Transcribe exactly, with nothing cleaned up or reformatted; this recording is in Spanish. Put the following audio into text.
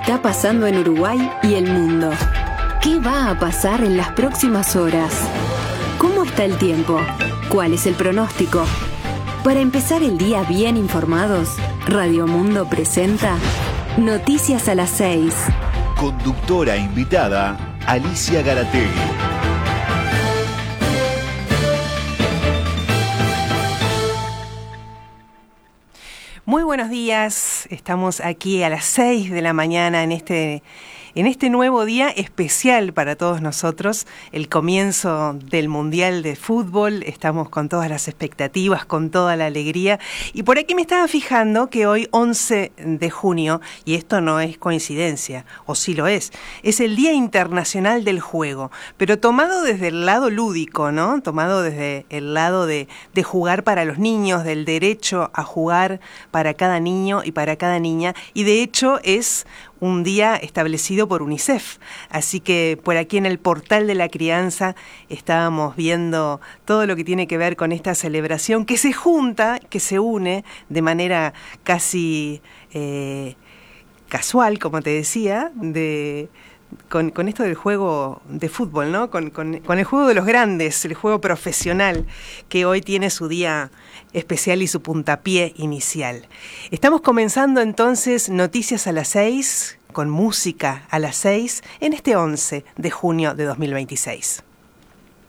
está pasando en Uruguay y el mundo? ¿Qué va a pasar en las próximas horas? ¿Cómo está el tiempo? ¿Cuál es el pronóstico? Para empezar el día bien informados, Radio Mundo presenta Noticias a las seis. Conductora invitada, Alicia Garategui. Muy buenos días, estamos aquí a las seis de la mañana en este, en este nuevo día especial para todos nosotros, el comienzo del Mundial de Fútbol. Estamos con todas las expectativas, con toda la alegría, y por aquí me estaba fijando que hoy once de junio, y esto no es coincidencia, o sí lo es, es el Día Internacional del Juego, pero tomado desde el lado lúdico, ¿no? Tomado desde el lado de, de jugar para los niños, del derecho a jugar para cada niño y para cada niña, y de hecho es un día establecido por UNICEF. Así que por aquí en el portal de la crianza estábamos viendo todo lo que tiene que ver con esta celebración que se junta, que se une de manera casi eh, casual, como te decía, de... Con, con esto del juego de fútbol, ¿no? Con, con, con el juego de los grandes, el juego profesional, que hoy tiene su día especial y su puntapié inicial. Estamos comenzando entonces Noticias a las seis, con música a las seis, en este once de junio de dos mil veintiséis.